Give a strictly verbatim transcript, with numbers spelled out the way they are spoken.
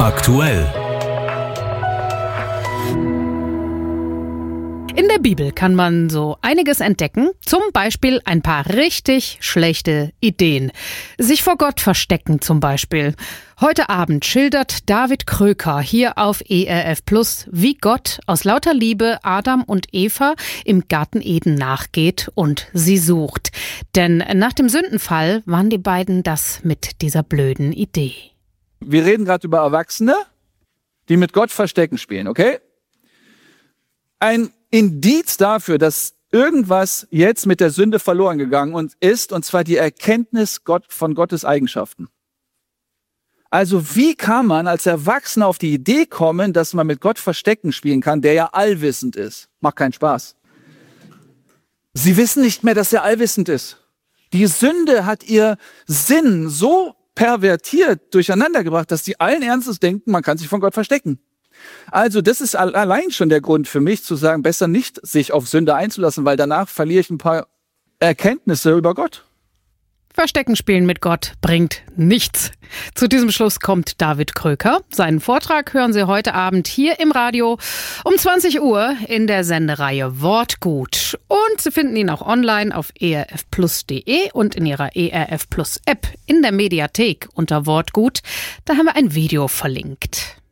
Aktuell. In der Bibel kann man so einiges entdecken, zum Beispiel ein paar richtig schlechte Ideen. Sich vor Gott verstecken zum Beispiel. Heute Abend schildert David Kröker hier auf E R F Plus, wie Gott aus lauter Liebe Adam und Eva im Garten Eden nachgeht und sie sucht. Denn nach dem Sündenfall waren die beiden das mit dieser blöden Idee. Wir reden gerade über Erwachsene, die mit Gott Verstecken spielen, okay? Ein Indiz dafür, dass irgendwas jetzt mit der Sünde verloren gegangen ist, und zwar die Erkenntnis Gott, von Gottes Eigenschaften. Also wie kann man als Erwachsener auf die Idee kommen, dass man mit Gott Verstecken spielen kann, der ja allwissend ist? Macht keinen Spaß. Sie wissen nicht mehr, dass er allwissend ist. Die Sünde hat ihr Sinn so pervertiert, durcheinander gebracht, dass sie allen Ernstes denken, man kann sich von Gott verstecken. Also das ist allein schon der Grund für mich zu sagen, besser nicht sich auf Sünde einzulassen, weil danach verliere ich ein paar Erkenntnisse über Gott. Verstecken spielen mit Gott bringt nichts. Zu diesem Schluss kommt David Kröker. Seinen Vortrag hören Sie heute Abend hier im Radio um zwanzig Uhr in der Sendereihe Wortgut. Und Sie finden ihn auch online auf e r f plus punkt d e und in Ihrer E R F Plus App in der Mediathek unter Wortgut. Da haben wir ein Video verlinkt.